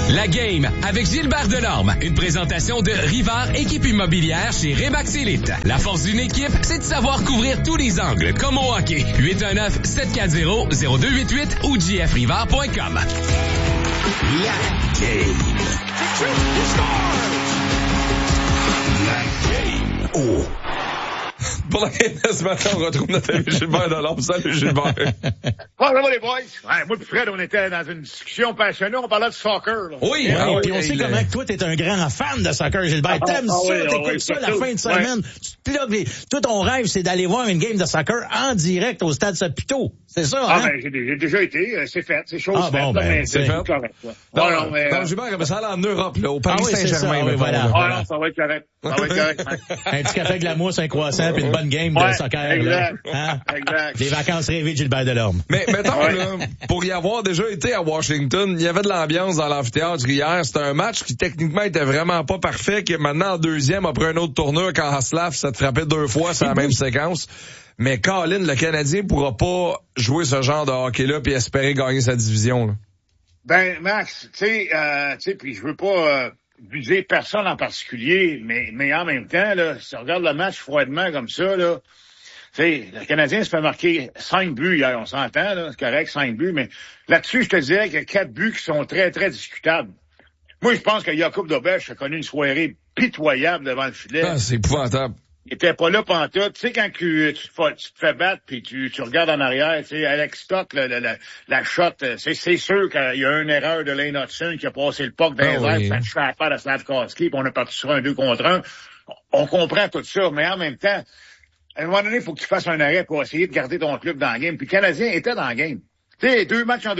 La Game avec Gilbert Delorme. Une présentation de Rivard Équipe Immobilière chez Remax Elite. La force d'une équipe, c'est de savoir couvrir tous les angles, comme au hockey. 819-740-0288 ou jfrivard.com. La Game. La Game. Oh. Pour la game de ce matin, on retrouve notre ami Gilbert Delorme. Salut Gilbert. Bon, là, les boys. Ouais, moi et Fred, on était dans une discussion passionnée. On parlait de soccer. Là. Oui, puis on sait comment que toi, t'es un grand fan de soccer, Gilbert. T'aimes ça, t'écoutes ça la fin de semaine. Tu te plugues tout ton rêve, c'est d'aller voir une game de soccer en direct au Stade Saputo. C'est ça, hein? Ben, j'ai déjà été. C'est fait. C'est chose faite. Bon, ben, c'est fait. Correct. Non, Gilbert, ça allait en Europe, là, au Paris Saint-Germain. Ça, voilà. Non, ça va être correct. Ça va être correct. Un petit café avec la mousse, un croissant, puis une bonne game de soccer. Exact. Hein? Exact. Des vacances rêvées de Gilbert Delorme. Mais mettons, là, pour y avoir déjà été à Washington, il y avait de l'ambiance dans l'amphithéâtre hier. C'était un match qui techniquement était vraiment pas parfait, qui maintenant en deuxième a pris un autre tournure quand Haslav s'est frappé 2 fois sur la même séquence. Mais Colin, le Canadien pourra pas jouer ce genre de hockey-là puis espérer gagner sa division, là. Ben, Max, tu sais, puis je veux pas viser personne en particulier, mais en même temps, là, si on regarde le match froidement comme ça, là, tu sais, le Canadien se fait marquer 5 buts hier, on s'entend, là, c'est correct, 5 buts, mais là-dessus, je te dirais qu'il y a 4 buts qui sont très, très discutables. Moi, je pense que Jakub Dobeš a connu une soirée pitoyable devant le filet. Ah, c'est épouvantable. Il était pas là pantoute. Tu sais, quand tu te fais battre puis tu regardes en arrière, tu sais, Alex Stock, la shot, c'est sûr qu'il y a une erreur de Lane Hudson qui a passé le puck dans les airs, ça touche la paire à Slavkovski, puis on est parti sur un 2 contre 1. On comprend tout ça, mais en même temps, à un moment donné, il faut que tu fasses un arrêt pour essayer de garder ton club dans le game. Puis le Canadien était dans le game. Tu sais, 2 matchs en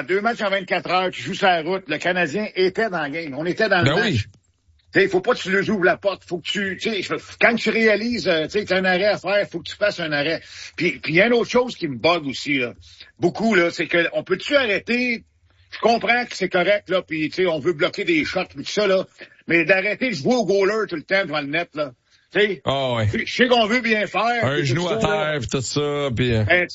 24 heures, tu joues sur la route, le Canadien était dans le game. On était dans le match. Oui. Il faut pas que tu le ouvres la porte, faut que quand tu réalises, tu as un arrêt à faire, faut que tu fasses un arrêt. Puis il y a une autre chose qui me bug aussi, là. Beaucoup, là, c'est que on peut-tu arrêter, je comprends que c'est correct, là, puis tu sais, on veut bloquer des shots, tout ça, là, mais d'arrêter de jouer au goaler tout le temps devant le net, là. Tu sais, je sais qu'on veut bien faire. Un genou à terre, puis tout ça, puis...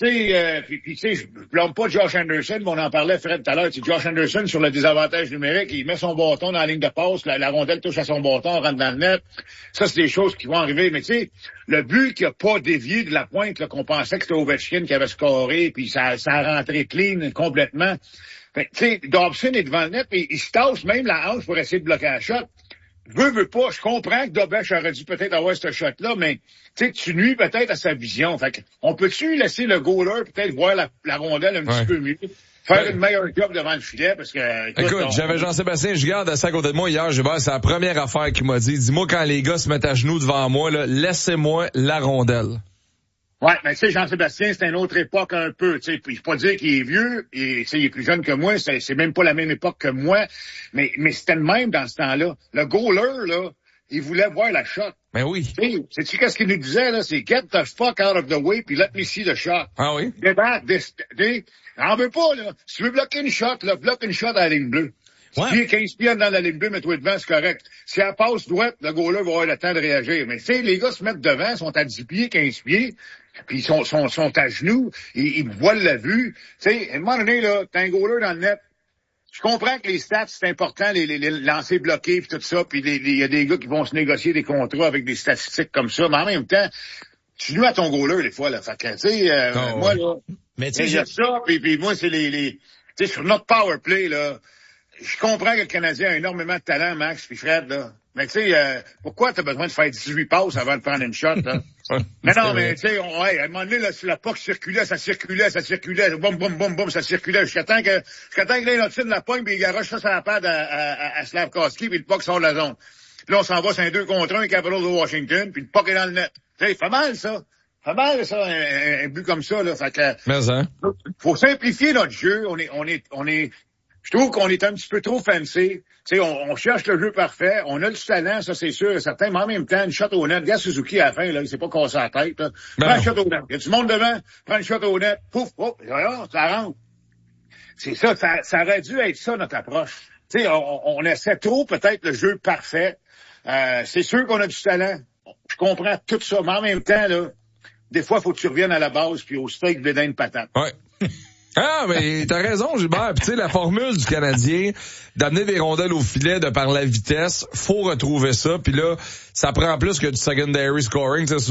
tu sais, je blâme pas Josh Anderson, mais on en parlait, Fred, tout à l'heure. Josh Anderson, sur le désavantage numérique, il met son bâton dans la ligne de passe, la rondelle touche à son bâton, rentre dans le net. Ça, c'est des choses qui vont arriver. Mais tu sais, le but qui a pas dévié de la pointe, là, qu'on pensait que c'était Ovechkin qui avait scoré, puis ça a rentré clean complètement. Tu sais, Dobson est devant le net, et il se tasse même la hanche pour essayer de bloquer la shot. Veux pas, je comprends que Dobeš aurait dû peut-être avoir ce shot-là, mais tu nuis peut-être à sa vision. Fait que, on peut-tu laisser le goaler peut-être voir la rondelle un petit peu mieux, faire une meilleure job devant le filet, parce que... Écoute, j'avais Jean-Sébastien Giguère assis à côté de moi hier, c'est la première affaire qu'il m'a dit. Dis-moi quand les gars se mettent à genoux devant moi, là, laissez-moi la rondelle. Ouais, mais tu sais, Jean-Sébastien, c'est une autre époque un peu, tu sais, puis je peux pas dire qu'il est vieux, et il est plus jeune que moi, c'est même pas la même époque que moi, mais c'était le même dans ce temps-là. Le goaler, là, il voulait voir la shot. Ben oui. Sais-tu qu'est-ce qu'il nous disait, là? C'est get the fuck out of the way, puis let me see the shot. Ah oui? On veut pas, là. Si tu veux bloquer une shot, là, bloque une shot à la ligne bleue. Ouais. Si 15 pieds dans la ligne bleue, mets-toi devant, c'est correct. Si elle passe droite, le goaler va avoir le temps de réagir. Mais tu sais, les gars se mettent devant, sont à 10 pieds, 15 pieds, puis ils sont à genoux, ils voient la vue. Tu sais, à un moment donné, là, t'as un goaler dans le net. Je comprends que les stats, c'est important, les lancers bloqués puis tout ça, puis il y a des gars qui vont se négocier des contrats avec des statistiques comme ça, mais en même temps, tu nuis à ton goaler des fois, là. Fait que, tu sais, moi, là, mais tu sais, ça, puis moi, c'est tu sais, sur notre power play, là, je comprends que le Canadien a énormément de talent, Max puis Fred, là. Mais tu sais, pourquoi t'as besoin de faire 18 passes avant de prendre une shot, là? Mais non, mais tu sais, à un moment donné, là, si la puck circulait, ça circulait, boum, boum, boum, boum, ça circulait, jusqu'à temps que Lane Hudson la pogne, puis il garoche ça sur la patte à Slavkovski, puis le puck sort de la zone. Puis là, on s'en va sur un 2 contre 1, Capitals de Washington, puis le puck est dans le net. Tu sais, fait mal, ça. Fait mal, ça, un but comme ça, là. Fait que... Mais hein? Faut simplifier notre jeu. Je trouve qu'on est un petit peu trop fancy. Tu sais, on cherche le jeu parfait. On a le talent, ça, c'est sûr et certain. Mais en même temps, une shot au net. Regarde Suzuki à la fin, là. Il s'est pas cassé la tête, là. Prends une shot au net. Il y a du monde devant. Prends une shot au net. Pouf, pouf. Ça rentre. C'est ça. Ça aurait dû être ça, notre approche. Tu sais, on essaie trop, peut-être, le jeu parfait. C'est sûr qu'on a du talent. Je comprends tout ça. Mais en même temps, là, des fois, il faut que tu reviennes à la base puis au steak, blé d'Inde, patate. Ouais. Ah, mais t'as raison, Gilbert. Puis tu sais, la formule du Canadien d'amener des rondelles au filet de par la vitesse, faut retrouver ça. Puis là, ça prend plus que du secondary scoring.